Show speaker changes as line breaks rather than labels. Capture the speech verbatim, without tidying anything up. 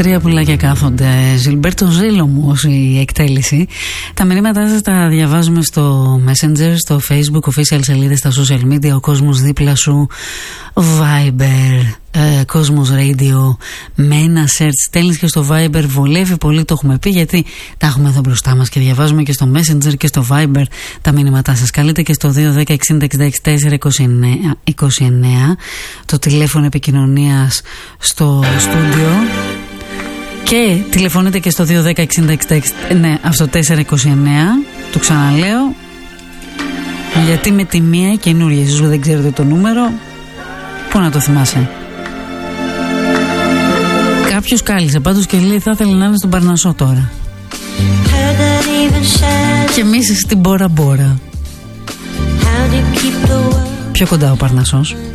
Τρία πουλάκια κάθονται. Ζιλμπέρτο Ζήλο μου ως η εκτέλεση. Τα μηνύματά σας τα διαβάζουμε στο Messenger, στο Facebook, official σελίδες, στα social media, ο κόσμος δίπλα σου, Viber, ε, Κόσμος Radio. Με ένα search στέλνεις και στο Viber, βολεύει πολύ, το έχουμε πει, γιατί τα έχουμε εδώ μπροστά μας και διαβάζουμε και στο Messenger και στο Viber τα μηνύματά σας. Καλείτε και στο δύο δέκα εξήντα εξήντα έξι τέσσερα είκοσι εννέα, το τηλέφωνο επικοινωνίας στο στούντιο. Και τηλεφωνείτε και στο δύο δέκα εξήντα εξήντα έξι, ναι, αυτό τέσσερα είκοσι εννέα. Το ξαναλέω, γιατί με τη μία καινούργια, εσείς που δεν ξέρετε το νούμερο, πού να το θυμάσαι. Κάποιος κάλυσε πάντως και λέει θα ήθελε να είναι στον Παρνασσό τώρα. Και εμείς στην Μπόρα Μπόρα. Πιο κοντά ο Παρνασσός.